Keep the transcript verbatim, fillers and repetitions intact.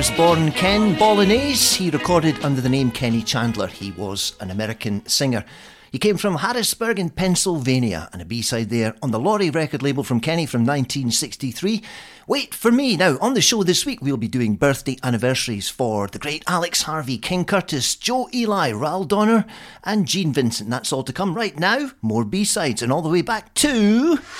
was born Ken Bolognese. He recorded under the name Kenny Chandler. He was an American singer. He came from Harrisburg in Pennsylvania, and a B-side there on the Laurie record label from Kenny from nineteen sixty-three. Wait for me. Now, on the show this week, we'll be doing birthday anniversaries for the great Alex Harvey, King Curtis, Joe Eli, Ral Donner and Gene Vincent. That's all to come right now. More B-sides and all the way back to...